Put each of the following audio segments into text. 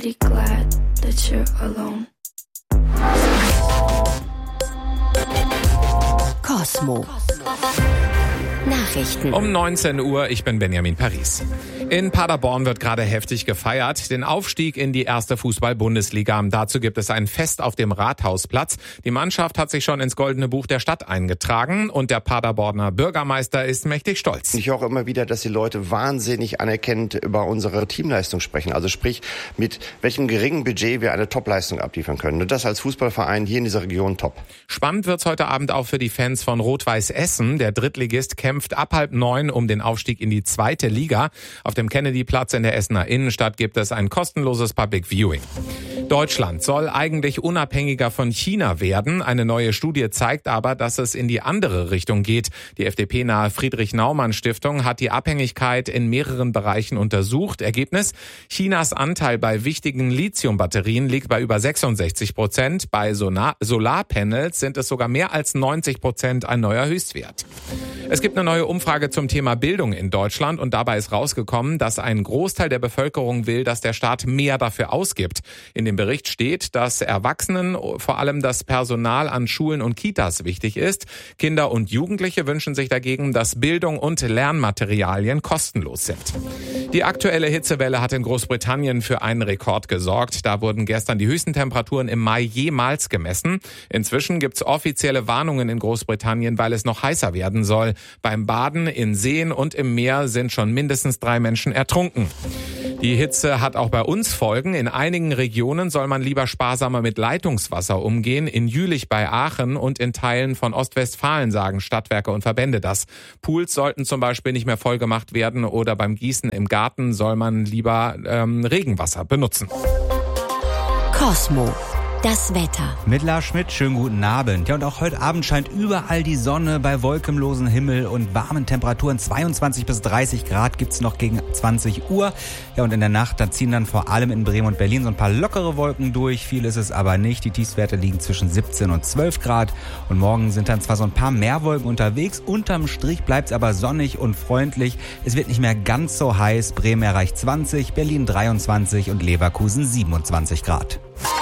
glad that you're alone. Kosmo. Nachrichten. Um 19 Uhr, ich bin Benjamin Paris. In Paderborn wird gerade heftig gefeiert, den Aufstieg in die erste Fußball-Bundesliga. Dazu gibt es ein Fest auf dem Rathausplatz. Die Mannschaft hat sich schon ins Goldene Buch der Stadt eingetragen und der Paderborner Bürgermeister ist mächtig stolz. Ich höre auch immer wieder, dass die Leute wahnsinnig anerkennend über unsere Teamleistung sprechen. Also sprich, mit welchem geringen Budget wir eine Topleistung abliefern können. Und das als Fußballverein hier in dieser Region top. Spannend wird's heute Abend auch für die Fans von Rot-Weiß Essen. Der Drittligist kämpft ab 8:30 um den Aufstieg in die zweite Liga. Auf dem Kennedy-Platz in der Essener Innenstadt gibt es ein kostenloses Public Viewing. Deutschland soll eigentlich unabhängiger von China werden. Eine neue Studie zeigt aber, dass es in die andere Richtung geht. Die FDP-nahe Friedrich-Naumann-Stiftung hat die Abhängigkeit in mehreren Bereichen untersucht. Ergebnis: Chinas Anteil bei wichtigen Lithiumbatterien liegt bei über 66%. Bei Solarpanels sind es sogar mehr als 90%, ein neuer Höchstwert. Es gibt eine neue Umfrage zum Thema Bildung in Deutschland und dabei ist rausgekommen, dass ein Großteil der Bevölkerung will, dass der Staat mehr dafür ausgibt. In dem Bericht steht, dass Erwachsenen, vor allem das Personal an Schulen und Kitas wichtig ist. Kinder und Jugendliche wünschen sich dagegen, dass Bildung und Lernmaterialien kostenlos sind. Die aktuelle Hitzewelle hat in Großbritannien für einen Rekord gesorgt. Da wurden gestern die höchsten Temperaturen im Mai jemals gemessen. Inzwischen gibt's offizielle Warnungen in Großbritannien, weil es noch heißer werden soll. Beim Baden in Seen und im Meer sind schon mindestens 3 Menschen ertrunken. Die Hitze hat auch bei uns Folgen. In einigen Regionen soll man lieber sparsamer mit Leitungswasser umgehen. In Jülich bei Aachen und in Teilen von Ostwestfalen sagen Stadtwerke und Verbände das. Pools sollten zum Beispiel nicht mehr vollgemacht werden oder beim Gießen im Garten soll man lieber Regenwasser benutzen. Kosmo. Das Wetter. Mit Lars Schmidt, schönen guten Abend. Ja, und auch heute Abend scheint überall die Sonne bei wolkenlosem Himmel und warmen Temperaturen. 22 bis 30 Grad gibt's noch gegen 20 Uhr. Ja, und in der Nacht, da ziehen dann vor allem in Bremen und Berlin so ein paar lockere Wolken durch. Viel ist es aber nicht. Die Tiefstwerte liegen zwischen 17 und 12 Grad. Und morgen sind dann zwar so ein paar mehr Wolken unterwegs. Unterm Strich bleibt's aber sonnig und freundlich. Es wird nicht mehr ganz so heiß. Bremen erreicht 20, Berlin 23 und Leverkusen 27 Grad.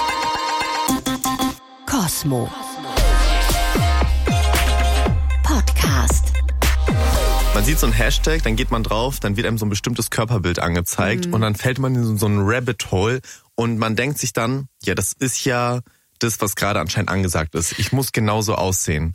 Kosmo. Podcast. Man sieht so ein Hashtag, dann geht man drauf, dann wird einem so ein bestimmtes Körperbild angezeigt und dann fällt man in so ein Rabbit Hole und man denkt sich dann, ja, das ist ja das, was gerade anscheinend angesagt ist. Ich muss genauso aussehen.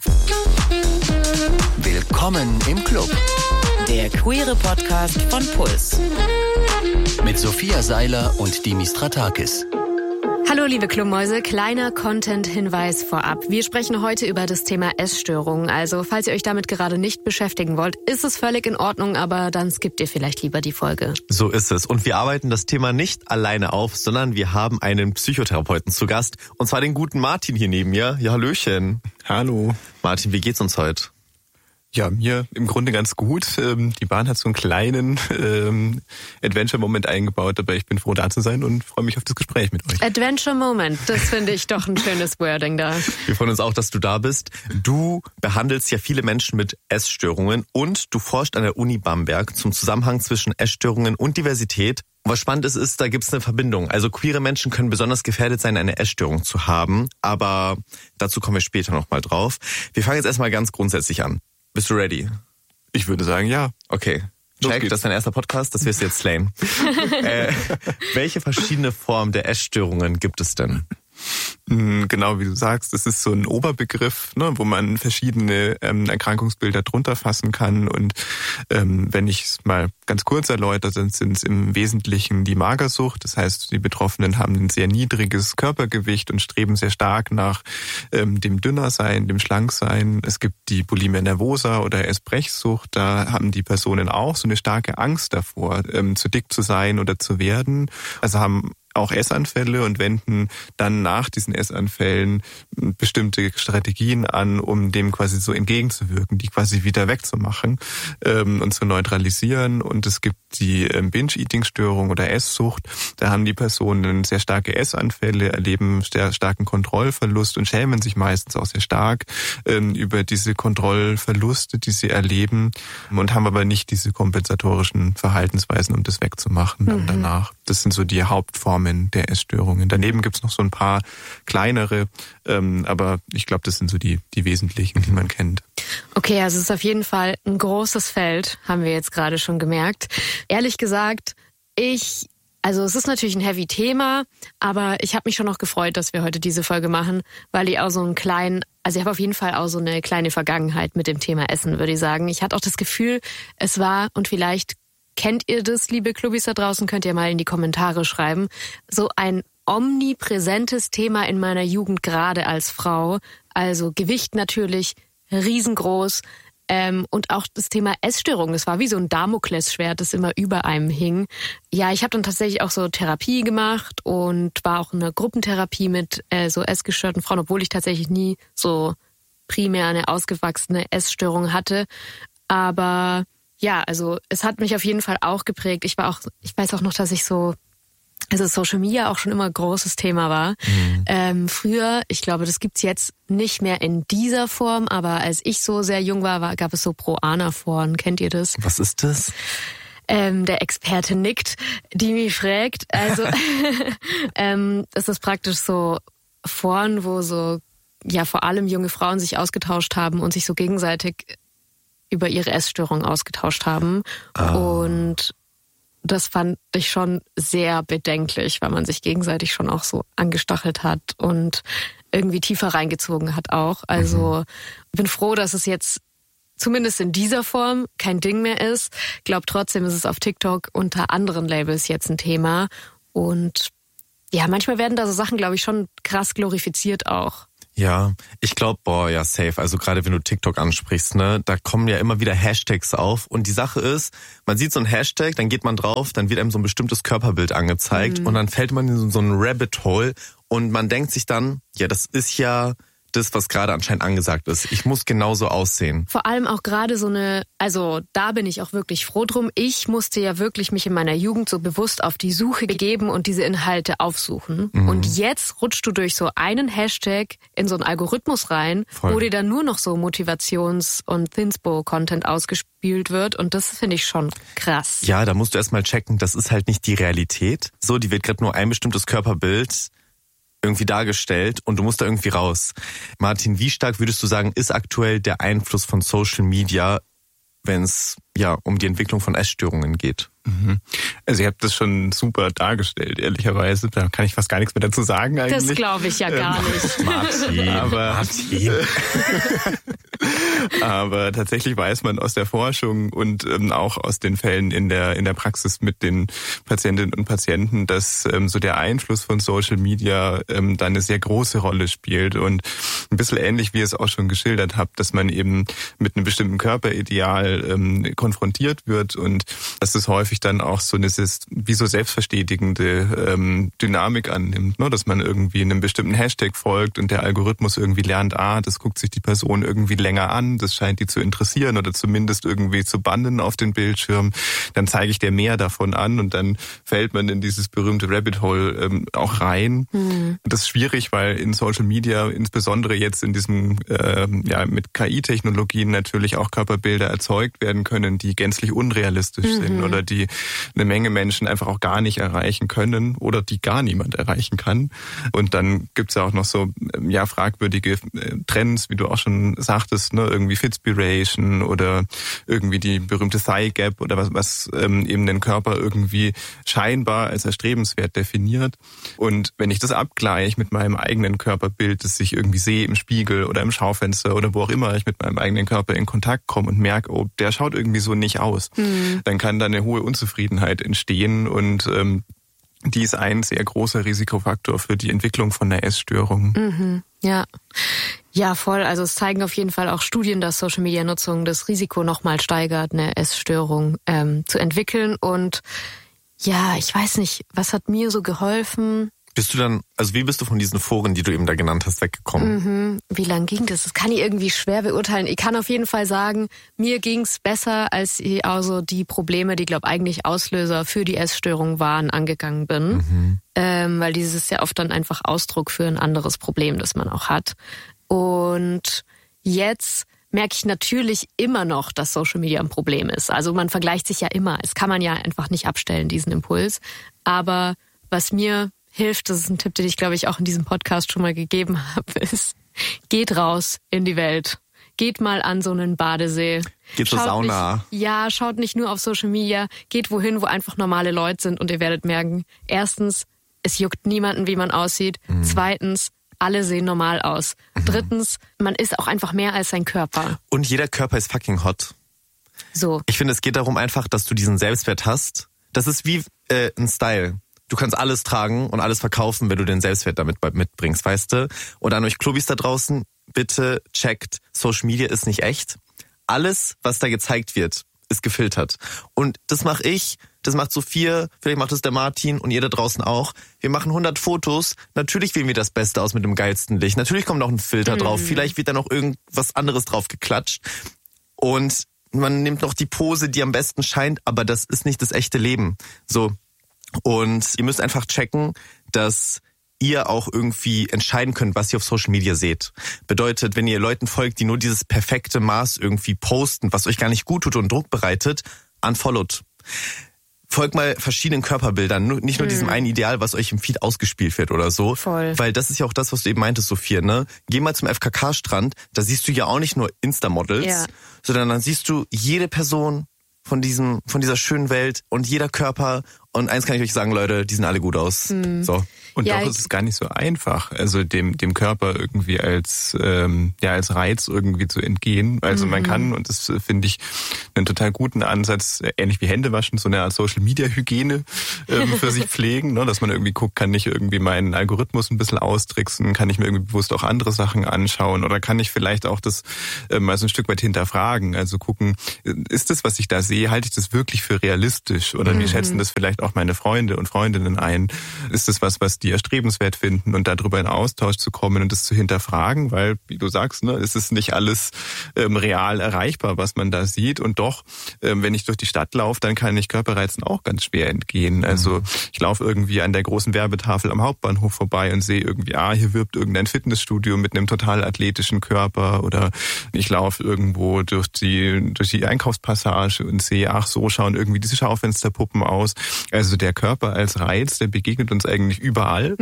Willkommen im Club. Der queere Podcast von Puls. Mit Sophia Seiler und Dimitri Stratakis. Hallo liebe Clubmäuse, kleiner Content-Hinweis vorab. Wir sprechen heute über das Thema Essstörungen. Also falls ihr euch damit gerade nicht beschäftigen wollt, ist es völlig in Ordnung, aber dann skippt ihr vielleicht lieber die Folge. So ist es. Und wir arbeiten das Thema nicht alleine auf, sondern wir haben einen Psychotherapeuten zu Gast. Und zwar den guten Martin hier neben mir. Ja, hallöchen. Hallo. Martin, wie geht's uns heute? Ja, mir im Grunde ganz gut. Die Bahn hat so einen kleinen Adventure-Moment eingebaut, aber ich bin froh, da zu sein und freue mich auf das Gespräch mit euch. Adventure-Moment, das finde ich doch ein schönes Wording da. Wir freuen uns auch, dass du da bist. Du behandelst ja viele Menschen mit Essstörungen und du forschst an der Uni Bamberg zum Zusammenhang zwischen Essstörungen und Diversität. Und was spannend ist, da gibt es eine Verbindung. Also queere Menschen können besonders gefährdet sein, eine Essstörung zu haben, aber dazu kommen wir später nochmal drauf. Wir fangen jetzt erstmal ganz grundsätzlich an. Bist du ready? Ich würde sagen, ja. Okay. Check, das ist dein erster Podcast, das wirst du jetzt slayen. Welche verschiedene Formen der Essstörungen gibt es denn? Genau, wie du sagst, das ist so ein Oberbegriff, ne, wo man verschiedene Erkrankungsbilder drunter fassen kann. Und wenn ich es mal ganz kurz erläutere, dann sind es im Wesentlichen die Magersucht. Das heißt, die Betroffenen haben ein sehr niedriges Körpergewicht und streben sehr stark nach dem Dünnersein, dem Schlanksein. Es gibt die Bulimia nervosa oder Essbrechsucht. Da haben die Personen auch so eine starke Angst davor, zu dick zu sein oder zu werden. Also haben auch Essanfälle und wenden dann nach diesen Essanfällen bestimmte Strategien an, um dem quasi so entgegenzuwirken, die quasi wieder wegzumachen und zu neutralisieren. Und es gibt die Binge-Eating-Störung oder Esssucht. Da haben die Personen sehr starke Essanfälle, erleben sehr starken Kontrollverlust und schämen sich meistens auch sehr stark über diese Kontrollverluste, die sie erleben und haben aber nicht diese kompensatorischen Verhaltensweisen, um das wegzumachen dann danach. Das sind so die Hauptformen der Essstörungen. Daneben gibt's noch so ein paar kleinere, aber ich glaube, das sind so die wesentlichen, die man kennt. Okay, also es ist auf jeden Fall ein großes Feld, haben wir jetzt gerade schon gemerkt. Ehrlich gesagt, also es ist natürlich ein heavy Thema, aber ich habe mich schon noch gefreut, dass wir heute diese Folge machen, weil ich auch so ich habe auf jeden Fall auch so eine kleine Vergangenheit mit dem Thema Essen, würde ich sagen. Ich hatte auch das Gefühl, es war, und vielleicht kennt ihr das, liebe Clubbis da draußen, könnt ihr mal in die Kommentare schreiben, so ein omnipräsentes Thema in meiner Jugend, gerade als Frau. Also Gewicht natürlich riesengroß. Und auch das Thema Essstörung, das war wie so ein Damoklesschwert, das immer über einem hing. Ja, ich habe dann tatsächlich auch so Therapie gemacht und war auch in einer Gruppentherapie mit so essgestörten Frauen, obwohl ich tatsächlich nie so primär eine ausgewachsene Essstörung hatte. Aber ja, also es hat mich auf jeden Fall auch geprägt. Ich weiß auch noch, dass also Social Media auch schon immer ein großes Thema war. Früher, ich glaube, das gibt's jetzt nicht mehr in dieser Form, aber als ich so sehr jung war, gab es so Pro-Ana-Foren. Kennt ihr das? Was ist das? Der Experte nickt, die mich fragt. Also es ist praktisch so Foren, wo so vor allem junge Frauen sich ausgetauscht haben und sich so gegenseitig über ihre Essstörung ausgetauscht haben. Und das fand ich schon sehr bedenklich, weil man sich gegenseitig schon auch so angestachelt hat und irgendwie tiefer reingezogen hat auch. Also bin froh, dass es jetzt zumindest in dieser Form kein Ding mehr ist. Glaube trotzdem ist es auf TikTok unter anderen Labels jetzt ein Thema. Und ja, manchmal werden da so Sachen, glaube ich, schon krass glorifiziert auch. Ja, ich glaube, safe. Also gerade wenn du TikTok ansprichst, ne, da kommen ja immer wieder Hashtags auf. Und die Sache ist, man sieht so ein Hashtag, dann geht man drauf, dann wird einem so ein bestimmtes Körperbild angezeigt und dann fällt man in so ein Rabbit Hole und man denkt sich dann, ja, das ist ja das, was gerade anscheinend angesagt ist. Ich muss genauso aussehen. Vor allem auch gerade also da bin ich auch wirklich froh drum. Ich musste ja wirklich mich in meiner Jugend so bewusst auf die Suche begeben und diese Inhalte aufsuchen. Und jetzt rutschst du durch so einen Hashtag in so einen Algorithmus rein, wo dir dann nur noch so Motivations- und Thinspo-Content ausgespielt wird. Und das finde ich schon krass. Ja, da musst du erstmal checken, das ist halt nicht die Realität. So, die wird gerade nur ein bestimmtes Körperbild irgendwie dargestellt und du musst da irgendwie raus. Martin, wie stark würdest du sagen, ist aktuell der Einfluss von Social Media, wenn es um die Entwicklung von Essstörungen geht? Also ihr habt das schon super dargestellt, ehrlicherweise. Da kann ich fast gar nichts mehr dazu sagen eigentlich. Das glaube ich ja gar nicht. Martin. Aber tatsächlich weiß man aus der Forschung und auch aus den Fällen in der Praxis mit den Patientinnen und Patienten, dass so der Einfluss von Social Media dann eine sehr große Rolle spielt. Und ein bisschen ähnlich, wie ihr es auch schon geschildert habt, dass man eben mit einem bestimmten Körperideal konfrontiert wird und dass es häufig dann auch so eine wie so selbstverstetigende Dynamik annimmt, ne? Dass man irgendwie einem bestimmten Hashtag folgt und der Algorithmus irgendwie lernt, das guckt sich die Person irgendwie länger an, das scheint die zu interessieren oder zumindest irgendwie zu bannen auf den Bildschirm, dann zeige ich dir mehr davon an und dann fällt man in dieses berühmte Rabbit Hole auch rein. Das ist schwierig, weil in Social Media, insbesondere jetzt in diesem mit KI-Technologien natürlich auch Körperbilder erzeugt werden können, die gänzlich unrealistisch sind oder die eine Menge Menschen einfach auch gar nicht erreichen können oder die gar niemand erreichen kann. Und dann gibt's ja auch noch so fragwürdige Trends, wie du auch schon sagtest, ne, irgendwie Fitspiration oder irgendwie die berühmte Thigh Gap oder was eben den Körper irgendwie scheinbar als erstrebenswert definiert. Und wenn ich das abgleiche mit meinem eigenen Körperbild, das ich irgendwie sehe im Spiegel oder im Schaufenster oder wo auch immer ich mit meinem eigenen Körper in Kontakt komme und merke, der schaut irgendwie so nicht aus, dann kann da eine hohe Unzufriedenheit entstehen und die ist ein sehr großer Risikofaktor für die Entwicklung von einer Essstörung. Ja, voll. Also es zeigen auf jeden Fall auch Studien, dass Social-Media-Nutzung das Risiko nochmal steigert, eine Essstörung zu entwickeln. Und ja, ich weiß nicht, was hat mir so geholfen? Wie bist du von diesen Foren, die du eben da genannt hast, weggekommen? Wie lang ging das? Das kann ich irgendwie schwer beurteilen. Ich kann auf jeden Fall sagen, mir ging's besser, als ich also die Probleme, die, glaube eigentlich Auslöser für die Essstörung waren, angegangen bin. Weil dieses ist ja oft dann einfach Ausdruck für ein anderes Problem, das man auch hat. Und jetzt merke ich natürlich immer noch, dass Social Media ein Problem ist. Also man vergleicht sich ja immer. Es kann man ja einfach nicht abstellen, diesen Impuls. Aber was mir hilft, das ist ein Tipp, den ich, glaube ich, auch in diesem Podcast schon mal gegeben habe, ist, geht raus in die Welt. Geht mal an so einen Badesee. Geht zur Sauna. Schaut nicht nur auf Social Media. Geht wohin, wo einfach normale Leute sind und ihr werdet merken, erstens, es juckt niemanden, wie man aussieht. Zweitens, alle sehen normal aus. Drittens, man ist auch einfach mehr als sein Körper. Und jeder Körper ist fucking hot. So. Ich finde, es geht darum einfach, dass du diesen Selbstwert hast. Das ist wie ein Style. Du kannst alles tragen und alles verkaufen, wenn du den Selbstwert damit mitbringst, weißt du? Und an euch Klubis da draußen, bitte checkt, Social Media ist nicht echt. Alles, was da gezeigt wird, ist gefiltert. Und das mache ich, das macht Sophia, vielleicht macht es der Martin und ihr da draußen auch. Wir machen 100 Fotos, natürlich wählen wir das Beste aus mit dem geilsten Licht. Natürlich kommt noch ein Filter drauf, vielleicht wird da noch irgendwas anderes drauf geklatscht. Und man nimmt noch die Pose, die am besten scheint, aber das ist nicht das echte Leben. So. Und ihr müsst einfach checken, dass ihr auch irgendwie entscheiden könnt, was ihr auf Social Media seht. Bedeutet, wenn ihr Leuten folgt, die nur dieses perfekte Maß irgendwie posten, was euch gar nicht gut tut und Druck bereitet, unfollowed. Folgt mal verschiedenen Körperbildern, nicht nur diesem einen Ideal, was euch im Feed ausgespielt wird oder so. Voll. Weil das ist ja auch das, was du eben meintest, Sophia, ne? Geh mal zum FKK-Strand, da siehst du ja auch nicht nur Insta-Models, sondern dann siehst du jede Person von dieser schönen Welt und jeder Körper. Und eins kann ich euch sagen, Leute, die sehen alle gut aus. So. Und doch ist es gar nicht so einfach, also dem Körper irgendwie als Reiz irgendwie zu entgehen. Also man kann, und das finde ich einen total guten Ansatz, ähnlich wie Händewaschen, so eine Art Social-Media-Hygiene für sich pflegen, ne? Dass man irgendwie guckt, kann ich irgendwie meinen Algorithmus ein bisschen austricksen, kann ich mir irgendwie bewusst auch andere Sachen anschauen oder kann ich vielleicht auch das mal so ein Stück weit hinterfragen, also gucken, ist das, was ich da sehe, halte ich das wirklich für realistisch oder wie schätzen das vielleicht auch meine Freunde und Freundinnen ein? Ist das was die erstrebenswert finden und darüber in Austausch zu kommen und das zu hinterfragen, weil, wie du sagst, ne, es ist nicht alles real erreichbar, was man da sieht und doch, wenn ich durch die Stadt laufe, dann kann ich Körperreizen auch ganz schwer entgehen. Also ich laufe irgendwie an der großen Werbetafel am Hauptbahnhof vorbei und sehe irgendwie, hier wirbt irgendein Fitnessstudio mit einem total athletischen Körper oder ich laufe irgendwo durch die Einkaufspassage und sehe, so schauen irgendwie diese Schaufensterpuppen aus. Also der Körper als Reiz, der begegnet uns eigentlich überall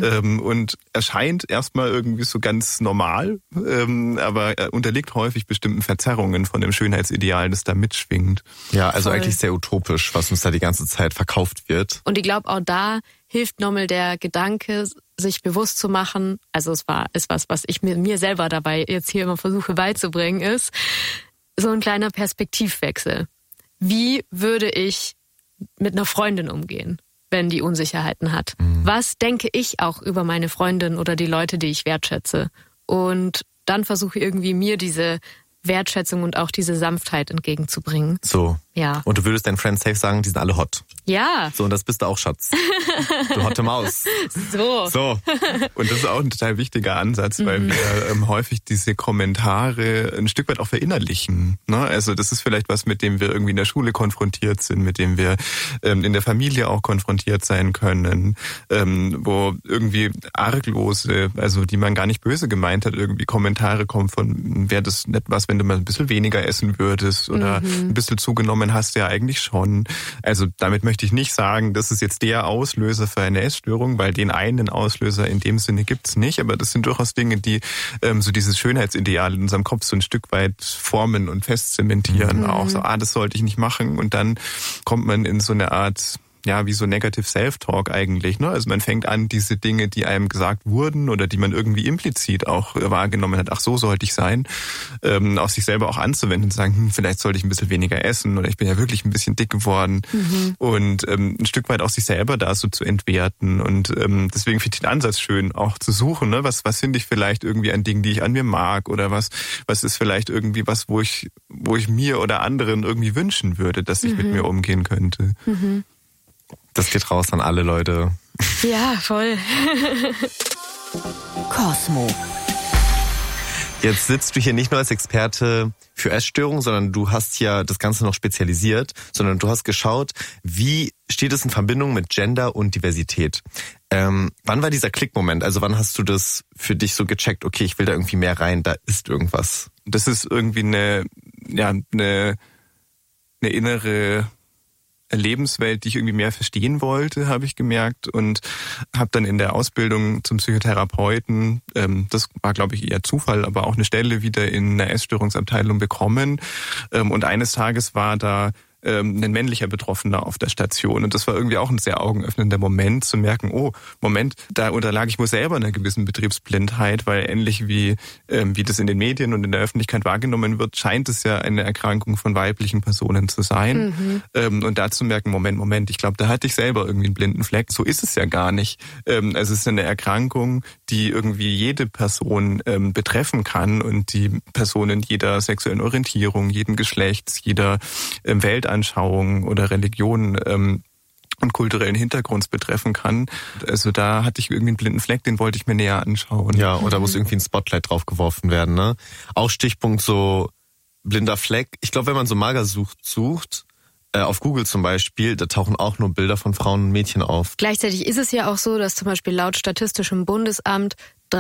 und erscheint erstmal irgendwie so ganz normal, aber er unterliegt häufig bestimmten Verzerrungen von dem Schönheitsideal, das da mitschwingt. Ja, also Voll. eigentlich sehr utopisch, was uns da die ganze Zeit verkauft wird. Und ich glaube, auch da hilft nochmal der Gedanke, sich bewusst zu machen, also es ist was ich mir selber dabei jetzt hier immer versuche beizubringen, ist so ein kleiner Perspektivwechsel. Wie würde ich mit einer Freundin umgehen, wenn die Unsicherheiten hat? Was denke ich auch über meine Freundin oder die Leute, die ich wertschätze? Und dann versuche irgendwie mir diese Wertschätzung und auch diese Sanftheit entgegenzubringen. So. Ja. Und du würdest deinen Friends safe sagen, die sind alle hot. Ja. So, und das bist du auch, Schatz. Du hotte Maus. So. Und das ist auch ein total wichtiger Ansatz, weil wir häufig diese Kommentare ein Stück weit auch verinnerlichen. Ne? Also das ist vielleicht was, mit dem wir irgendwie in der Schule konfrontiert sind, mit dem wir in der Familie auch konfrontiert sein können, wo irgendwie arglose, also die man gar nicht böse gemeint hat, irgendwie Kommentare kommen von, wäre das nicht was, wenn du mal ein bisschen weniger essen würdest oder ein bisschen zugenommen hast, ja eigentlich schon. Also damit möchte ich nicht sagen, das ist jetzt der Auslöser für eine Essstörung, weil den einen Auslöser in dem Sinne gibt's nicht, aber das sind durchaus Dinge, die so dieses Schönheitsideal in unserem Kopf so ein Stück weit formen und festzementieren. Auch so, das sollte ich nicht machen und dann kommt man in so eine Art, wie so Negative Self-Talk eigentlich, ne? Also man fängt an, diese Dinge, die einem gesagt wurden oder die man irgendwie implizit auch wahrgenommen hat, so sollte ich sein, auf sich selber auch anzuwenden und sagen, vielleicht sollte ich ein bisschen weniger essen oder ich bin ja wirklich ein bisschen dick geworden und ein Stück weit auch sich selber da so zu entwerten und deswegen finde ich den Ansatz schön, auch zu suchen, ne? Was finde ich vielleicht irgendwie an Dingen, die ich an mir mag oder was ist vielleicht irgendwie was, wo ich mir oder anderen irgendwie wünschen würde, dass ich mit mir umgehen könnte. Das geht raus an alle Leute. Ja, voll. Cosmo. Jetzt sitzt du hier nicht nur als Experte für Essstörungen, sondern du hast ja das Ganze noch spezialisiert, sondern du hast geschaut, wie steht es in Verbindung mit Gender und Diversität. Wann war dieser Klickmoment? Also wann hast du das für dich so gecheckt, okay, ich will da irgendwie mehr rein, da ist irgendwas? Das ist irgendwie eine innere Lebenswelt, die ich irgendwie mehr verstehen wollte, habe ich gemerkt, und habe dann in der Ausbildung zum Psychotherapeuten, das war glaube ich eher Zufall, aber auch eine Stelle wieder in einer Essstörungsabteilung bekommen, und eines Tages war da ein männlicher Betroffener auf der Station. Und das war irgendwie auch ein sehr augenöffnender Moment, zu merken, oh, Moment, da unterlag ich wohl selber einer gewissen Betriebsblindheit, weil ähnlich wie das in den Medien und in der Öffentlichkeit wahrgenommen wird, scheint es ja eine Erkrankung von weiblichen Personen zu sein. Und da zu merken, Moment, ich glaube, da hatte ich selber irgendwie einen blinden Fleck. So ist es ja gar nicht. Also es ist eine Erkrankung, die irgendwie jede Person betreffen kann und die Personen jeder sexuellen Orientierung, jeden Geschlechts, jeder Weltanschauung oder Religion und kulturellen Hintergrunds betreffen kann. Also da hatte ich irgendwie einen blinden Fleck, den wollte ich mir näher anschauen. Ja, oder muss irgendwie ein Spotlight drauf geworfen werden, ne? Auch Stichpunkt so blinder Fleck. Ich glaube, wenn man so Magersucht sucht, auf Google zum Beispiel, da tauchen auch nur Bilder von Frauen und Mädchen auf. Gleichzeitig ist es ja auch so, dass zum Beispiel laut Statistischem Bundesamt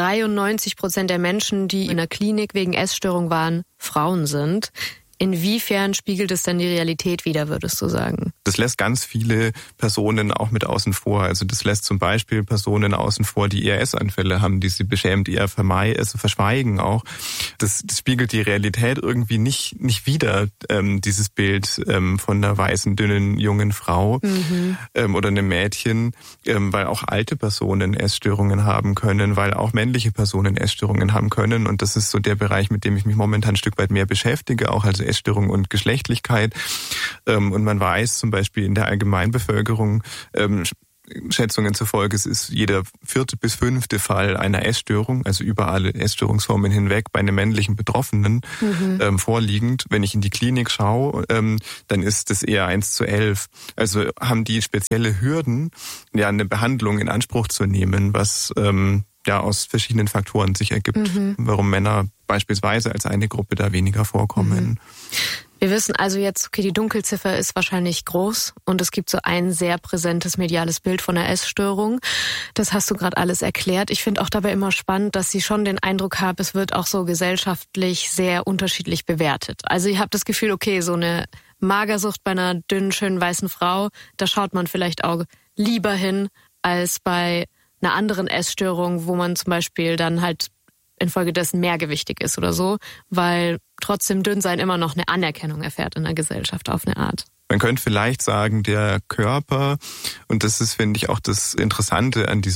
93% der Menschen, die in der Klinik wegen Essstörung waren, Frauen sind. Inwiefern spiegelt es denn die Realität wider, würdest du sagen? Das lässt ganz viele Personen auch mit außen vor. Also das lässt zum Beispiel Personen außen vor, die eher Essanfälle haben, die sie beschämt eher verschweigen auch. Das spiegelt die Realität irgendwie nicht wider, dieses Bild von einer weißen, dünnen, jungen Frau oder einem Mädchen, weil auch alte Personen Essstörungen haben können, weil auch männliche Personen Essstörungen haben können. Und das ist so der Bereich, mit dem ich mich momentan ein Stück weit mehr beschäftige, auch als Essstörung und Geschlechtlichkeit. Und man weiß zum Beispiel in der Allgemeinbevölkerung, Schätzungen zufolge, es ist jeder 4. bis 5. Fall einer Essstörung, also über alle Essstörungsformen hinweg, bei einem männlichen Betroffenen vorliegend. Wenn ich in die Klinik schaue, dann ist es eher 1:11. Also haben die spezielle Hürden, ja, eine Behandlung in Anspruch zu nehmen, was aus verschiedenen Faktoren sich ergibt, warum Männer beispielsweise als eine Gruppe da weniger vorkommen. Wir wissen also jetzt, okay, die Dunkelziffer ist wahrscheinlich groß und es gibt so ein sehr präsentes mediales Bild von einer Essstörung. Das hast du gerade alles erklärt. Ich finde auch dabei immer spannend, dass ich schon den Eindruck habe, es wird auch so gesellschaftlich sehr unterschiedlich bewertet. Also ich habe das Gefühl, okay, so eine Magersucht bei einer dünnen, schönen weißen Frau, da schaut man vielleicht auch lieber hin als bei einer anderen Essstörung, wo man zum Beispiel dann halt infolgedessen mehrgewichtig ist oder so, weil trotzdem Dünnsein immer noch eine Anerkennung erfährt in der Gesellschaft auf eine Art. Man könnte vielleicht sagen, der Körper, und das ist, finde ich, auch das Interessante an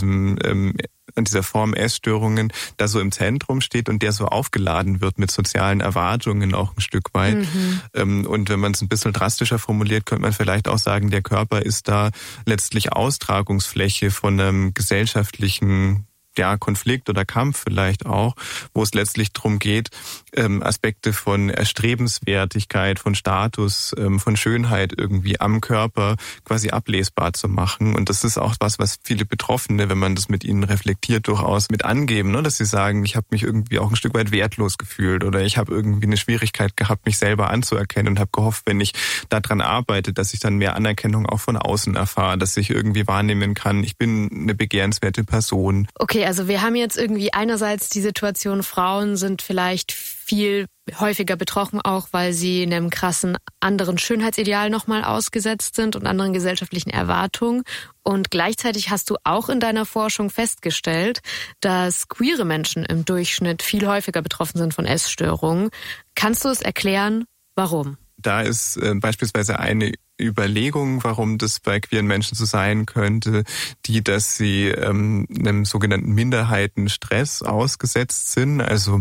dieser Form Essstörungen, da so im Zentrum steht und der so aufgeladen wird mit sozialen Erwartungen auch ein Stück weit. Und wenn man es ein bisschen drastischer formuliert, könnte man vielleicht auch sagen, der Körper ist da letztlich Austragungsfläche von einem gesellschaftlichen Konflikt oder Kampf vielleicht auch, wo es letztlich darum geht, Aspekte von Erstrebenswertigkeit, von Status, von Schönheit irgendwie am Körper quasi ablesbar zu machen. Und das ist auch was viele Betroffene, wenn man das mit ihnen reflektiert, durchaus mit angeben, ne? Dass sie sagen, ich habe mich irgendwie auch ein Stück weit wertlos gefühlt oder ich habe irgendwie eine Schwierigkeit gehabt, mich selber anzuerkennen und habe gehofft, wenn ich daran arbeite, dass ich dann mehr Anerkennung auch von außen erfahre, dass ich irgendwie wahrnehmen kann, ich bin eine begehrenswerte Person. Okay, also wir haben jetzt irgendwie einerseits die Situation, Frauen sind vielleicht viel häufiger betroffen, auch weil sie einem krassen anderen Schönheitsideal nochmal ausgesetzt sind und anderen gesellschaftlichen Erwartungen. Und gleichzeitig hast du auch in deiner Forschung festgestellt, dass queere Menschen im Durchschnitt viel häufiger betroffen sind von Essstörungen. Kannst du es erklären, warum? Da ist beispielsweise eine Überlegung, warum das bei queeren Menschen so sein könnte, dass sie einem sogenannten Minderheitenstress ausgesetzt sind. Also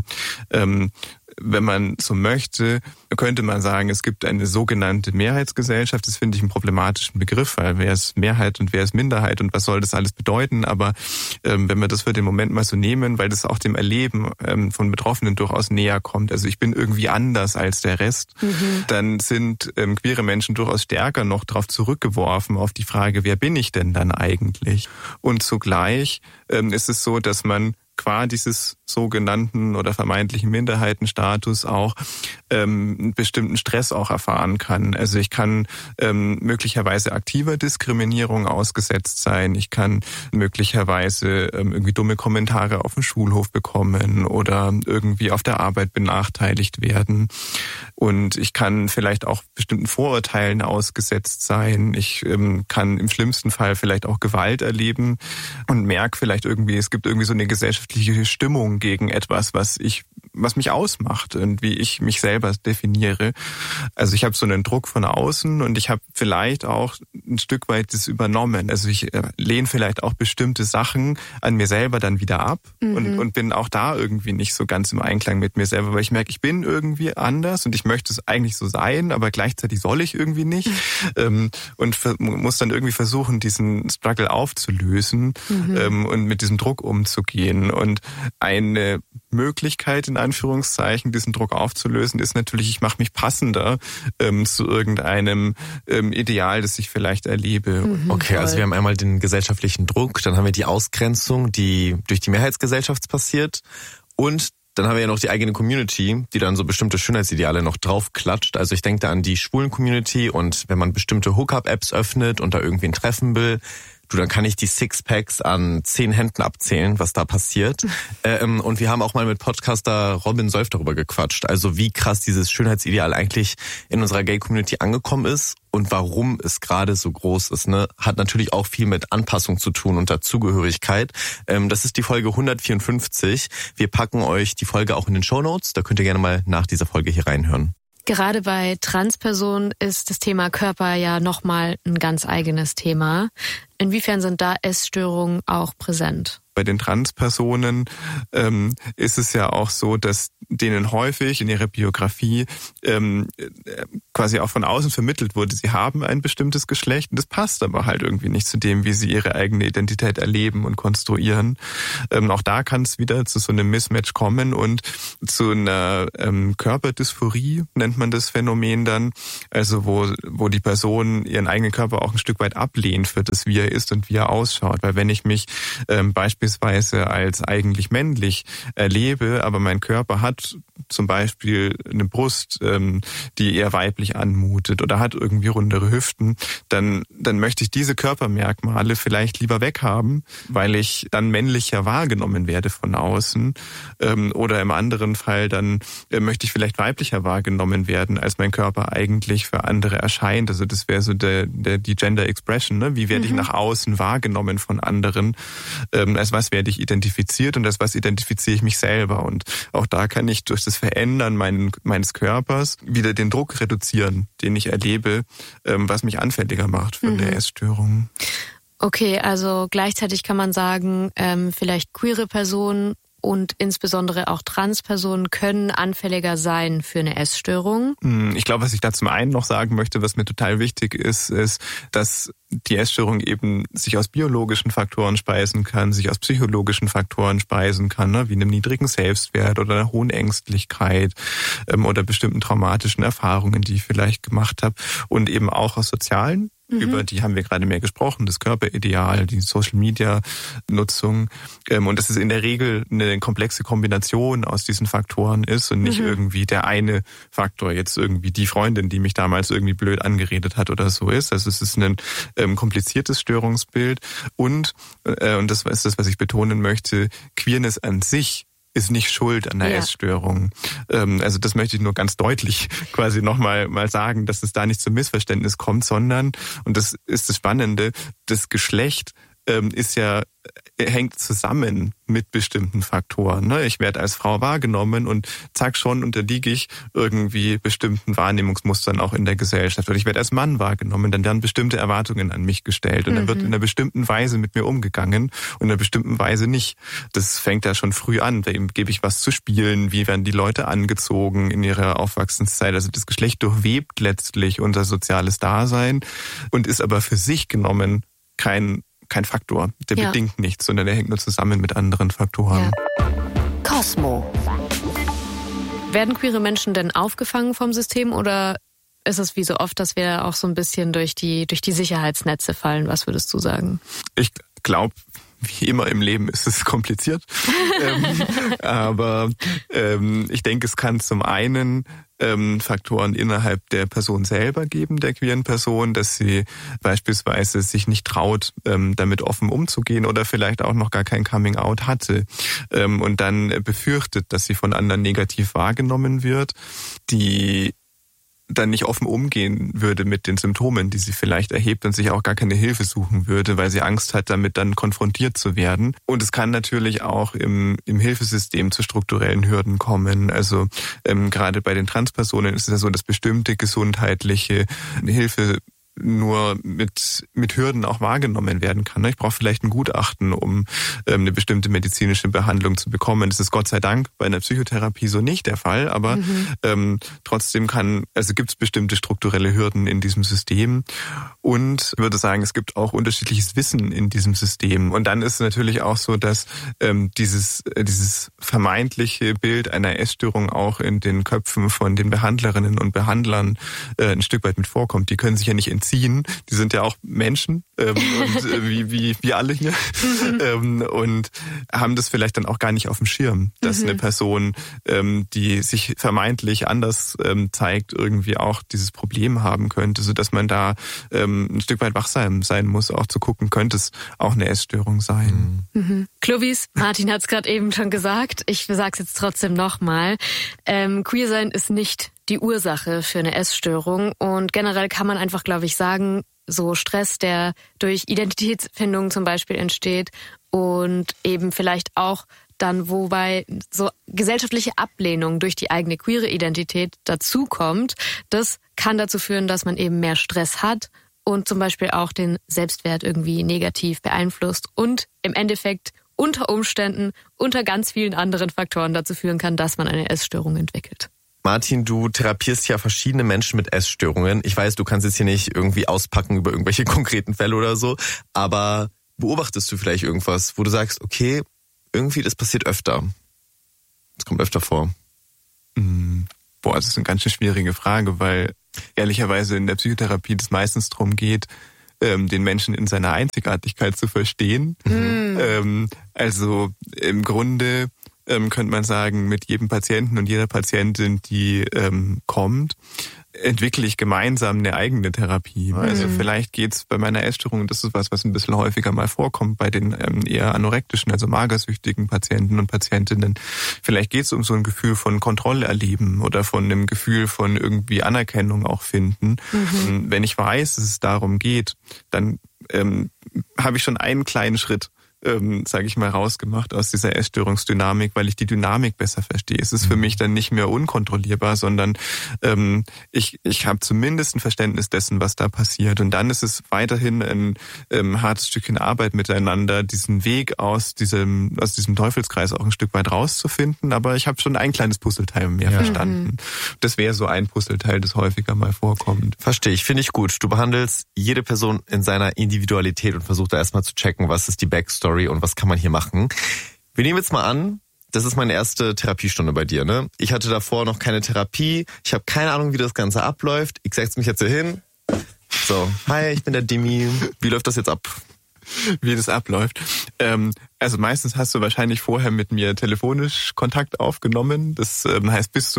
wenn man so möchte, könnte man sagen, es gibt eine sogenannte Mehrheitsgesellschaft. Das finde ich einen problematischen Begriff, weil wer ist Mehrheit und wer ist Minderheit und was soll das alles bedeuten? Aber wenn wir das für den Moment mal so nehmen, weil das auch dem Erleben von Betroffenen durchaus näher kommt, also ich bin irgendwie anders als der Rest, dann sind queere Menschen durchaus stärker noch darauf zurückgeworfen, auf die Frage, wer bin ich denn dann eigentlich? Und zugleich ist es so, dass man qua dieses sogenannten oder vermeintlichen Minderheitenstatus auch bestimmten Stress auch erfahren kann. Also ich kann möglicherweise aktiver Diskriminierung ausgesetzt sein. Ich kann möglicherweise irgendwie dumme Kommentare auf dem Schulhof bekommen oder irgendwie auf der Arbeit benachteiligt werden. Und ich kann vielleicht auch bestimmten Vorurteilen ausgesetzt sein. Ich kann im schlimmsten Fall vielleicht auch Gewalt erleben und merke vielleicht irgendwie, es gibt irgendwie so eine gesellschaftliche Stimmung gegen etwas, was mich ausmacht und wie ich mich selber definiere. Also ich habe so einen Druck von außen und ich habe vielleicht auch ein Stück weit das übernommen. Also ich lehne vielleicht auch bestimmte Sachen an mir selber dann wieder ab und bin auch da irgendwie nicht so ganz im Einklang mit mir selber, weil ich merke, ich bin irgendwie anders und ich möchte es eigentlich so sein, aber gleichzeitig soll ich irgendwie nicht und muss dann irgendwie versuchen, diesen Struggle aufzulösen und mit diesem Druck umzugehen. Und eine Möglichkeit, in Anführungszeichen, diesen Druck aufzulösen, ist natürlich, ich mache mich passender zu irgendeinem Ideal, das ich vielleicht erlebe. Okay, also wir haben einmal den gesellschaftlichen Druck, dann haben wir die Ausgrenzung, die durch die Mehrheitsgesellschaft passiert und dann haben wir ja noch die eigene Community, die dann so bestimmte Schönheitsideale noch draufklatscht. Also ich denke da an die schwulen Community und wenn man bestimmte Hookup-Apps öffnet und da irgendwen treffen will, dann kann ich die Sixpacks an 10 Händen abzählen, was da passiert. Und wir haben auch mal mit Podcaster Robin Solf darüber gequatscht. Also wie krass dieses Schönheitsideal eigentlich in unserer Gay-Community angekommen ist und warum es gerade so groß ist. Ne? Hat natürlich auch viel mit Anpassung zu tun und Dazugehörigkeit. Das ist die Folge 154. Wir packen euch die Folge auch in den Shownotes. Da könnt ihr gerne mal nach dieser Folge hier reinhören. Gerade bei Transpersonen ist das Thema Körper ja nochmal ein ganz eigenes Thema. Inwiefern sind da Essstörungen auch präsent? Bei den Transpersonen ist es ja auch so, dass denen häufig in ihrer Biografie quasi auch von außen vermittelt wurde, sie haben ein bestimmtes Geschlecht und das passt aber halt irgendwie nicht zu dem, wie sie ihre eigene Identität erleben und konstruieren. Auch da kann es wieder zu so einem Mismatch kommen und zu einer Körperdysphorie nennt man das Phänomen dann, also wo die Person ihren eigenen Körper auch ein Stück weit ablehnt für das, wie er ist und wie er ausschaut. Weil wenn ich mich beispielsweise als eigentlich männlich erlebe, aber mein Körper hat zum Beispiel eine Brust, die eher weiblich anmutet oder hat irgendwie rundere Hüften, dann möchte ich diese Körpermerkmale vielleicht lieber weghaben, weil ich dann männlicher wahrgenommen werde von außen. Oder im anderen Fall dann möchte ich vielleicht weiblicher wahrgenommen werden, als mein Körper eigentlich für andere erscheint. Also das wäre so die Gender Expression, ne? Wie werde ich nach außen wahrgenommen von anderen? Als was werde ich identifiziert und als was identifiziere ich mich selber? Und auch da kann ich durch das Verändern meines Körpers wieder den Druck reduzieren, den ich erlebe, was mich anfälliger macht für eine Essstörung. Okay, also gleichzeitig kann man sagen, vielleicht queere Personen und insbesondere auch Transpersonen können anfälliger sein für eine Essstörung. Ich glaube, was ich da zum einen noch sagen möchte, was mir total wichtig ist, dass die Essstörung eben sich aus biologischen Faktoren speisen kann, sich aus psychologischen Faktoren speisen kann, ne, wie einem niedrigen Selbstwert oder einer hohen Ängstlichkeit oder bestimmten traumatischen Erfahrungen, die ich vielleicht gemacht habe und eben auch aus sozialen. Über die haben wir gerade mehr gesprochen, das Körperideal, die Social-Media-Nutzung. Und dass es in der Regel eine komplexe Kombination aus diesen Faktoren ist und nicht irgendwie der eine Faktor, jetzt irgendwie die Freundin, die mich damals irgendwie blöd angeredet hat oder so ist. Also es ist ein kompliziertes Störungsbild. Und das ist das, was ich betonen möchte, Queerness an sich ist nicht schuld an einer Essstörung. Also das möchte ich nur ganz deutlich quasi nochmal sagen, dass es da nicht zum Missverständnis kommt, sondern, und das ist das Spannende, das Geschlecht hängt zusammen mit bestimmten Faktoren. Ich werde als Frau wahrgenommen und zack, schon unterliege ich irgendwie bestimmten Wahrnehmungsmustern auch in der Gesellschaft. Oder ich werde als Mann wahrgenommen, dann werden bestimmte Erwartungen an mich gestellt und dann wird in einer bestimmten Weise mit mir umgegangen und in einer bestimmten Weise nicht. Das fängt ja schon früh an. Wem gebe ich was zu spielen? Wie werden die Leute angezogen in ihrer Aufwachsenszeit? Also das Geschlecht durchwebt letztlich unser soziales Dasein und ist aber für sich genommen kein Faktor, der bedingt nichts, sondern der hängt nur zusammen mit anderen Faktoren. Cosmo. Werden queere Menschen denn aufgefangen vom System oder ist es wie so oft, dass wir auch so ein bisschen durch die Sicherheitsnetze fallen? Was würdest du sagen? Ich glaube, wie immer im Leben ist es kompliziert. Aber ich denke, es kann zum einen Faktoren innerhalb der Person selber geben, der queeren Person, dass sie beispielsweise sich nicht traut, damit offen umzugehen oder vielleicht auch noch gar kein Coming-out hatte und dann befürchtet, dass sie von anderen negativ wahrgenommen wird, die dann nicht offen umgehen würde mit den Symptomen, die sie vielleicht erhebt und sich auch gar keine Hilfe suchen würde, weil sie Angst hat, damit dann konfrontiert zu werden. Und es kann natürlich auch im Hilfesystem zu strukturellen Hürden kommen. Also gerade bei den Transpersonen ist es ja so, dass bestimmte gesundheitliche Hilfe nur mit Hürden auch wahrgenommen werden kann. Ich brauche vielleicht ein Gutachten, um eine bestimmte medizinische Behandlung zu bekommen. Das ist Gott sei Dank bei einer Psychotherapie so nicht der Fall, aber trotzdem gibt es bestimmte strukturelle Hürden in diesem System. Und ich würde sagen, es gibt auch unterschiedliches Wissen in diesem System. Und dann ist es natürlich auch so, dass dieses vermeintliche Bild einer Essstörung auch in den Köpfen von den Behandlerinnen und Behandlern ein Stück weit mit vorkommt. Die können sich ja nicht entziehen. Die sind ja auch Menschen und wie alle hier und haben das vielleicht dann auch gar nicht auf dem Schirm, dass eine Person, die sich vermeintlich anders zeigt, irgendwie auch dieses Problem haben könnte, sodass man da ein Stück weit wachsam sein muss, auch zu gucken, könnte es auch eine Essstörung sein. Clovis, Martin hat es gerade eben schon gesagt, ich sage es jetzt trotzdem nochmal, Queer sein ist nicht die Ursache für eine Essstörung und generell kann man einfach, glaube ich, sagen, so Stress, der durch Identitätsfindung zum Beispiel entsteht und eben vielleicht auch dann, wobei so gesellschaftliche Ablehnung durch die eigene queere Identität dazukommt, das kann dazu führen, dass man eben mehr Stress hat und zum Beispiel auch den Selbstwert irgendwie negativ beeinflusst und im Endeffekt unter Umständen, unter ganz vielen anderen Faktoren dazu führen kann, dass man eine Essstörung entwickelt. Martin, du therapierst ja verschiedene Menschen mit Essstörungen. Ich weiß, du kannst jetzt hier nicht irgendwie auspacken über irgendwelche konkreten Fälle oder so, aber beobachtest du vielleicht irgendwas, wo du sagst, okay, irgendwie das passiert öfter? Das kommt öfter vor. Das ist eine ganz schön schwierige Frage, weil ehrlicherweise in der Psychotherapie das meistens darum geht, den Menschen in seiner Einzigartigkeit zu verstehen. Also im Grunde könnte man sagen, mit jedem Patienten und jeder Patientin, die kommt, entwickle ich gemeinsam eine eigene Therapie. Also vielleicht geht's bei meiner Essstörung, das ist was ein bisschen häufiger mal vorkommt, bei den eher anorektischen, also magersüchtigen Patienten und Patientinnen. Vielleicht geht's um so ein Gefühl von Kontrolle erleben oder von einem Gefühl von irgendwie Anerkennung auch finden. Wenn ich weiß, dass es darum geht, dann habe ich schon einen kleinen Schritt sage ich mal, rausgemacht aus dieser Essstörungsdynamik, weil ich die Dynamik besser verstehe. Es ist für mich dann nicht mehr unkontrollierbar, sondern ich habe zumindest ein Verständnis dessen, was da passiert. Und dann ist es weiterhin ein hartes Stückchen Arbeit miteinander, diesen Weg aus diesem Teufelskreis auch ein Stück weit rauszufinden. Aber ich habe schon ein kleines Puzzleteil mehr verstanden. Das wäre so ein Puzzleteil, das häufiger mal vorkommt. Verstehe ich, finde ich gut. Du behandelst jede Person in seiner Individualität und versuchst da erstmal zu checken, was ist die Backstory und was kann man hier machen. Wir nehmen jetzt mal an, das ist meine erste Therapiestunde bei dir, ne? Ich hatte davor noch keine Therapie. Ich habe keine Ahnung, wie das Ganze abläuft. Ich setze mich jetzt hier hin. So, hi, ich bin der Demi. Wie läuft das jetzt ab? Wie das abläuft. Also meistens hast du wahrscheinlich vorher mit mir telefonisch Kontakt aufgenommen. Das heißt, bis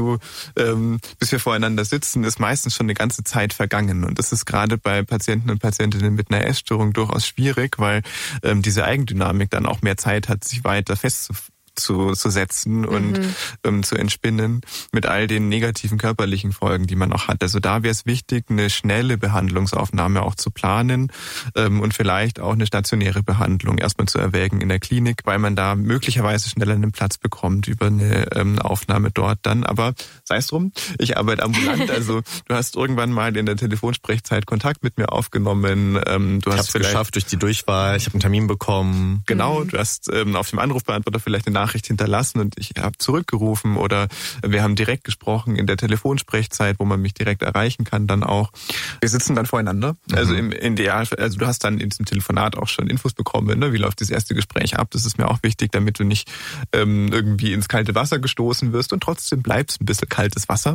wir voreinander sitzen, ist meistens schon eine ganze Zeit vergangen. Und das ist gerade bei Patienten und Patientinnen mit einer Essstörung durchaus schwierig, weil diese Eigendynamik dann auch mehr Zeit hat, sich weiter festzusetzen und zu entspinnen mit all den negativen körperlichen Folgen, die man auch hat. Also da wäre es wichtig, eine schnelle Behandlungsaufnahme auch zu planen und vielleicht auch eine stationäre Behandlung erstmal zu erwägen in der Klinik, weil man da möglicherweise schneller einen Platz bekommt über eine Aufnahme dort dann. Aber sei es drum, ich arbeite ambulant, also du hast irgendwann mal in der Telefonsprechzeit Kontakt mit mir aufgenommen. Ich habe es geschafft durch die Durchwahl, ich habe einen Termin bekommen. Genau, du hast auf dem Anrufbeantworter vielleicht eine Nachricht hinterlassen und ich habe zurückgerufen oder wir haben direkt gesprochen in der Telefonsprechzeit, wo man mich direkt erreichen kann dann auch. Wir sitzen dann voreinander. Also im Idealfall, also du hast dann in diesem Telefonat auch schon Infos bekommen, ne? Wie läuft das erste Gespräch ab? Das ist mir auch wichtig, damit du nicht irgendwie ins kalte Wasser gestoßen wirst und trotzdem bleibst ein bisschen kaltes Wasser.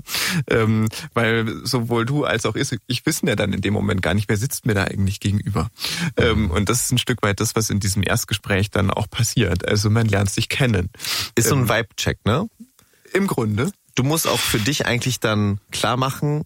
Weil sowohl du als auch ich wissen ja dann in dem Moment gar nicht, wer sitzt mir da eigentlich gegenüber. Und das ist ein Stück weit das, was in diesem Erstgespräch dann auch passiert. Also man lernt sich kennen. Ist so ein Vibe-Check, ne? Im Grunde. Du musst auch für dich eigentlich dann klar machen,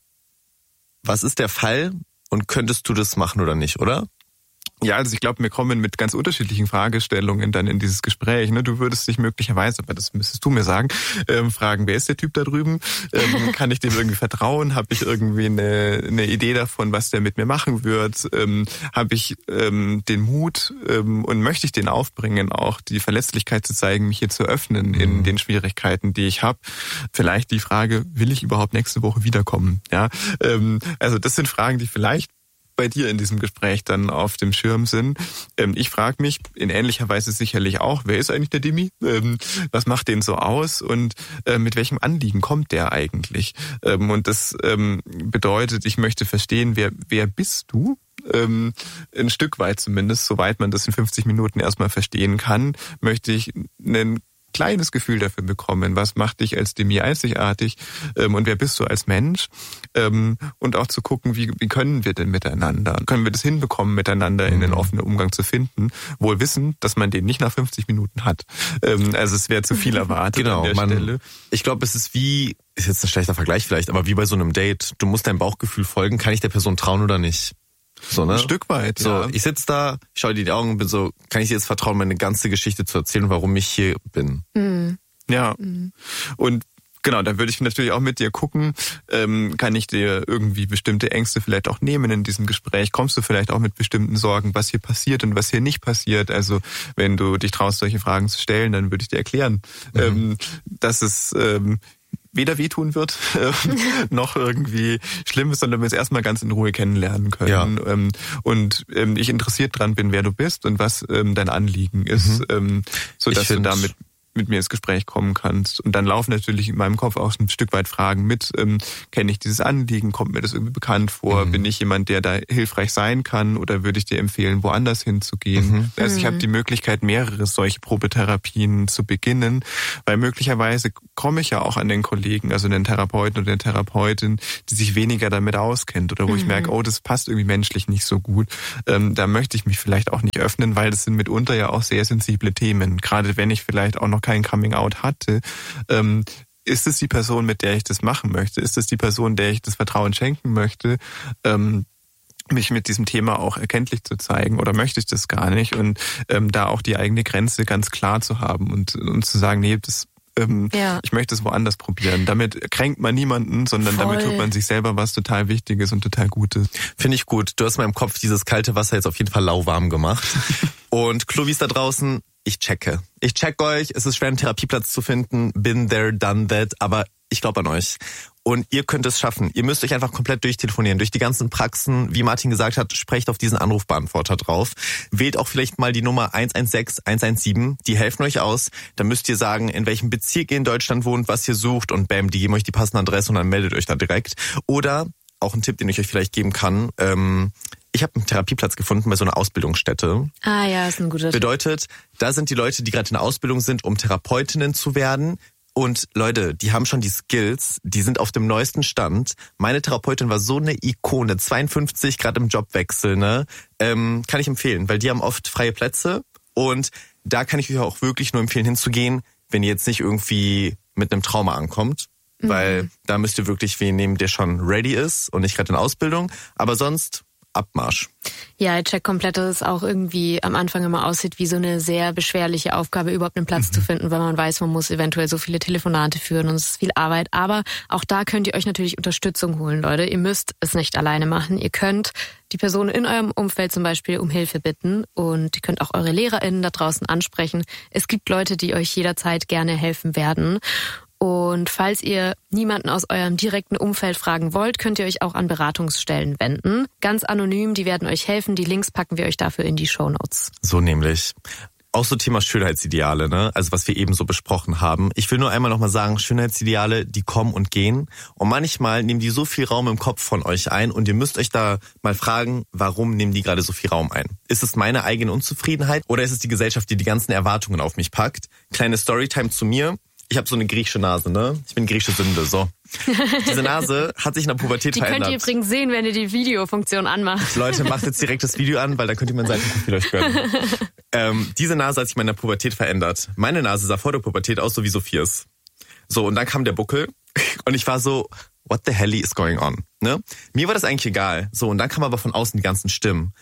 was ist der Fall und könntest du das machen oder nicht, oder? Ja, also ich glaube, wir kommen mit ganz unterschiedlichen Fragestellungen dann in dieses Gespräch. Ne? Du würdest dich möglicherweise, aber das müsstest du mir sagen, fragen, wer ist der Typ da drüben? Kann ich dem irgendwie vertrauen? Habe ich irgendwie eine Idee davon, was der mit mir machen wird? Habe ich den Mut und möchte ich den aufbringen, auch die Verletzlichkeit zu zeigen, mich hier zu öffnen in den Schwierigkeiten, die ich habe? Vielleicht die Frage, will ich überhaupt nächste Woche wiederkommen? Ja, also das sind Fragen, die vielleicht bei dir in diesem Gespräch dann auf dem Schirm sind. Ich frage mich in ähnlicher Weise sicherlich auch, wer ist eigentlich der Dimi? Was macht den so aus und mit welchem Anliegen kommt der eigentlich? Und das bedeutet, ich möchte verstehen, wer bist du? Ein Stück weit zumindest, soweit man das in 50 Minuten erstmal verstehen kann, möchte ich einen kleines Gefühl dafür bekommen, was macht dich als Demi einzigartig und wer bist du als Mensch und auch zu gucken, wie können wir denn miteinander, können wir das hinbekommen, miteinander in den offenen Umgang zu finden, wohl wissen, dass man den nicht nach 50 Minuten hat. Also es wäre zu viel erwartet an der Stelle. Ich glaube, es ist wie, ist jetzt ein schlechter Vergleich vielleicht, aber wie bei so einem Date, du musst deinem Bauchgefühl folgen, kann ich der Person trauen oder nicht? So, ne? Ein Stück weit, ja. So, ich sitze da, ich schaue dir die Augen und bin so, kann ich dir jetzt vertrauen, meine ganze Geschichte zu erzählen, warum ich hier bin? Ja. Und genau, dann würde ich natürlich auch mit dir gucken, kann ich dir irgendwie bestimmte Ängste vielleicht auch nehmen in diesem Gespräch? Kommst du vielleicht auch mit bestimmten Sorgen, was hier passiert und was hier nicht passiert? Also wenn du dich traust, solche Fragen zu stellen, dann würde ich dir erklären, dass es weder wehtun wird, noch irgendwie schlimm ist, sondern wir es erstmal ganz in Ruhe kennenlernen können. Ja. Und ich interessiert dran bin, wer du bist und was dein Anliegen ist, so dass du damit mit mir ins Gespräch kommen kannst. Und dann laufen natürlich in meinem Kopf auch ein Stück weit Fragen mit. Kenne ich dieses Anliegen? Kommt mir das irgendwie bekannt vor? Bin ich jemand, der da hilfreich sein kann? Oder würde ich dir empfehlen, woanders hinzugehen? Also ich habe die Möglichkeit, mehrere solche Probetherapien zu beginnen, weil möglicherweise komme ich ja auch an den Kollegen, also den Therapeuten oder den Therapeutin, die sich weniger damit auskennt oder wo ich merke, oh, das passt irgendwie menschlich nicht so gut. Da möchte ich mich vielleicht auch nicht öffnen, weil das sind mitunter ja auch sehr sensible Themen. Gerade wenn ich vielleicht auch noch kein Coming-out hatte, ist es die Person, mit der ich das machen möchte? Ist es die Person, der ich das Vertrauen schenken möchte, mich mit diesem Thema auch erkenntlich zu zeigen oder möchte ich das gar nicht? Und da auch die eigene Grenze ganz klar zu haben und zu sagen, nee, ich möchte es woanders probieren. Damit kränkt man niemanden, sondern damit tut man sich selber was total Wichtiges und total Gutes. Finde ich gut. Du hast in meinem Kopf dieses kalte Wasser jetzt auf jeden Fall lauwarm gemacht. Und Chlovis da draußen, ich check euch, es ist schwer, einen Therapieplatz zu finden, been there, done that, aber ich glaube an euch. Und ihr könnt es schaffen. Ihr müsst euch einfach komplett durchtelefonieren, durch die ganzen Praxen. Wie Martin gesagt hat, sprecht auf diesen Anrufbeantworter drauf. Wählt auch vielleicht mal die Nummer 116 117. Die helfen euch aus. Dann müsst ihr sagen, in welchem Bezirk ihr in Deutschland wohnt, was ihr sucht und bam, die geben euch die passende Adresse und dann meldet euch da direkt. Oder auch ein Tipp, den ich euch vielleicht geben kann, ich habe einen Therapieplatz gefunden bei so einer Ausbildungsstätte. Ah ja, ist ein guter Tipp. Bedeutet, da sind die Leute, die gerade in der Ausbildung sind, um Therapeutinnen zu werden. Und Leute, die haben schon die Skills, die sind auf dem neuesten Stand. Meine Therapeutin war so eine Ikone, 52, gerade im Jobwechsel, ne? Kann ich empfehlen, weil die haben oft freie Plätze. Und da kann ich euch auch wirklich nur empfehlen, hinzugehen, wenn ihr jetzt nicht irgendwie mit einem Trauma ankommt. Weil da müsst ihr wirklich wen nehmen, der schon ready ist und nicht gerade in Ausbildung. Aber sonst Abmarsch. Ja, ich check komplett, dass es auch irgendwie am Anfang immer aussieht wie so eine sehr beschwerliche Aufgabe, überhaupt einen Platz zu finden, weil man weiß, man muss eventuell so viele Telefonate führen und es ist viel Arbeit. Aber auch da könnt ihr euch natürlich Unterstützung holen, Leute. Ihr müsst es nicht alleine machen. Ihr könnt die Person in eurem Umfeld zum Beispiel um Hilfe bitten und ihr könnt auch eure LehrerInnen da draußen ansprechen. Es gibt Leute, die euch jederzeit gerne helfen werden. Und falls ihr niemanden aus eurem direkten Umfeld fragen wollt, könnt ihr euch auch an Beratungsstellen wenden. Ganz anonym, die werden euch helfen. Die Links packen wir euch dafür in die Shownotes. So nämlich. Auch so Thema Schönheitsideale, ne? Also was wir eben so besprochen haben. Ich will nur einmal nochmal sagen, Schönheitsideale, die kommen und gehen. Und manchmal nehmen die so viel Raum im Kopf von euch ein und ihr müsst euch da mal fragen, warum nehmen die gerade so viel Raum ein? Ist es meine eigene Unzufriedenheit oder ist es die Gesellschaft, die die ganzen Erwartungen auf mich packt? Kleine Storytime zu mir. Ich habe so eine griechische Nase, ne? Ich bin griechische Sünde, so. Diese Nase hat sich in der Pubertät verändert. Die könnt ihr übrigens sehen, wenn ihr die Videofunktion anmacht. Leute, macht jetzt direkt das Video an, weil dann könnt ihr mein Seitenprofil euch gönnen. Diese Nase hat sich in meiner Pubertät verändert. Meine Nase sah vor der Pubertät aus, so wie Sophias. So, und dann kam der Buckel und ich war so, what the hell is going on? Ne? Mir war das eigentlich egal. So, und dann kam aber von außen die ganzen Stimmen.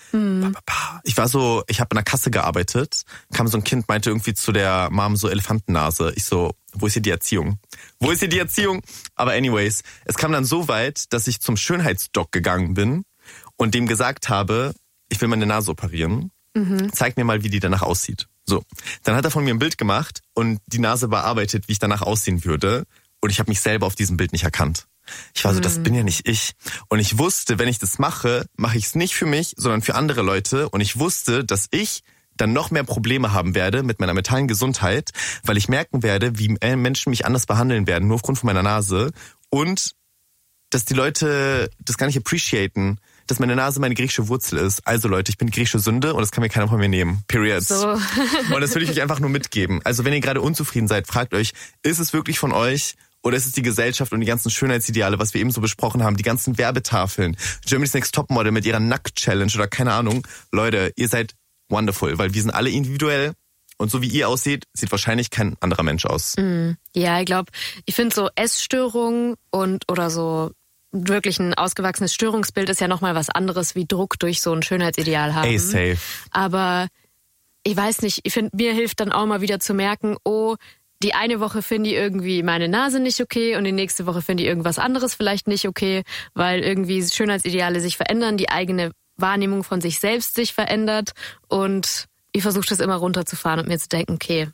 Ich war so, ich habe in der Kasse gearbeitet, kam so ein Kind, meinte irgendwie zu der Mom so Elefantennase. Ich so, wo ist hier die Erziehung? Wo ist hier die Erziehung? Aber anyways, es kam dann so weit, dass ich zum Schönheitsdoc gegangen bin und dem gesagt habe, ich will meine Nase operieren. Zeig mir mal, wie die danach aussieht. So, dann hat er von mir ein Bild gemacht und die Nase bearbeitet, wie ich danach aussehen würde. Und ich habe mich selber auf diesem Bild nicht erkannt. Ich war so, das bin ja nicht ich. Und ich wusste, wenn ich das mache, mache ich es nicht für mich, sondern für andere Leute. Und ich wusste, dass ich dann noch mehr Probleme haben werde mit meiner mentalen Gesundheit, weil ich merken werde, wie Menschen mich anders behandeln werden, nur aufgrund von meiner Nase. Und dass die Leute das gar nicht appreciaten, dass meine Nase meine griechische Wurzel ist. Also Leute, ich bin griechische Sünde und das kann mir keiner von mir nehmen. Period. So. Und das will ich euch einfach nur mitgeben. Also wenn ihr gerade unzufrieden seid, fragt euch, ist es wirklich von euch oder ist es die Gesellschaft und die ganzen Schönheitsideale, was wir eben so besprochen haben, die ganzen Werbetafeln, Germany's Next Topmodel mit ihrer Nackt-Challenge oder keine Ahnung. Leute, ihr seid wonderful, weil wir sind alle individuell und so wie ihr aussieht, sieht wahrscheinlich kein anderer Mensch aus. Ja, ich finde so Essstörungen oder so wirklich ein ausgewachsenes Störungsbild ist ja nochmal was anderes wie Druck durch so ein Schönheitsideal haben. Safe. Aber ich weiß nicht, ich finde, mir hilft dann auch mal wieder zu merken, oh, die eine Woche finde ich irgendwie meine Nase nicht okay und die nächste Woche finde ich irgendwas anderes vielleicht nicht okay, weil irgendwie Schönheitsideale sich verändern, die eigene Wahrnehmung von sich selbst sich verändert und ich versuche das immer runterzufahren und mir zu denken, okay,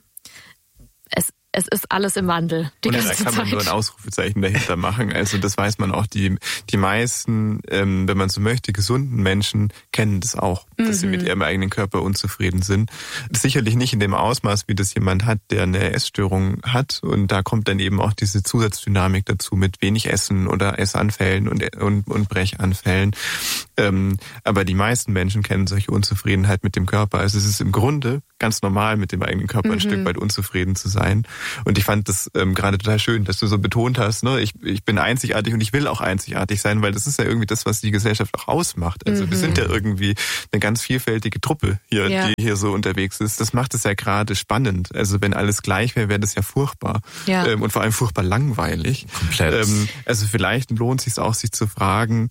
es ist alles im Wandel. Und da kann man nur ein Ausrufezeichen dahinter machen. Also das weiß man auch. Die meisten, wenn man so möchte, gesunden Menschen kennen das auch, dass sie mit ihrem eigenen Körper unzufrieden sind. Sicherlich nicht in dem Ausmaß, wie das jemand hat, der eine Essstörung hat. Und da kommt dann eben auch diese Zusatzdynamik dazu mit wenig Essen oder Essanfällen und Brechanfällen. Aber die meisten Menschen kennen solche Unzufriedenheit mit dem Körper. Also es ist im Grunde ganz normal, mit dem eigenen Körper ein Stück weit unzufrieden zu sein. Und ich fand das gerade total schön, dass du so betont hast, ne? Ich bin einzigartig und ich will auch einzigartig sein, weil das ist ja irgendwie das, was die Gesellschaft auch ausmacht. Also wir sind ja irgendwie eine ganz vielfältige Truppe hier, die hier so unterwegs ist. Das macht es ja gerade spannend. Also wenn alles gleich wäre, wäre das ja furchtbar. Ja. Und vor allem furchtbar langweilig. Komplett. Also vielleicht lohnt es sich auch, sich zu fragen,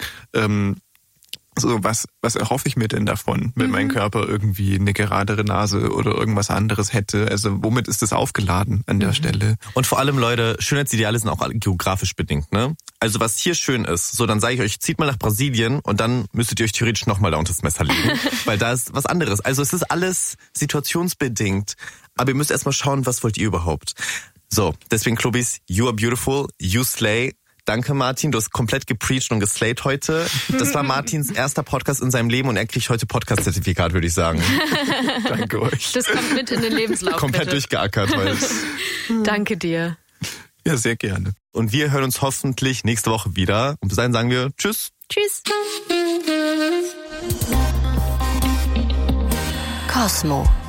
so, was erhoffe ich mir denn davon, wenn mein Körper irgendwie eine geradere Nase oder irgendwas anderes hätte? Also womit ist das aufgeladen an der Stelle? Und vor allem, Leute, Schönheitsideale sind auch geografisch bedingt, ne? Also was hier schön ist, so dann sage ich euch, zieht mal nach Brasilien und dann müsstet ihr euch theoretisch nochmal da unter das Messer legen, weil da ist was anderes. Also es ist alles situationsbedingt, aber ihr müsst erstmal schauen, was wollt ihr überhaupt? So, deswegen Klubis, you are beautiful, you slay. Danke, Martin. Du hast komplett gepreacht und geslayt heute. Das war Martins erster Podcast in seinem Leben und er kriegt heute Podcast-Zertifikat, würde ich sagen. Danke euch. Das kommt mit in den Lebenslauf. Komplett durchgeackert heute. Danke dir. Ja, sehr gerne. Und wir hören uns hoffentlich nächste Woche wieder. Und bis dahin sagen wir Tschüss. Tschüss. Cosmo.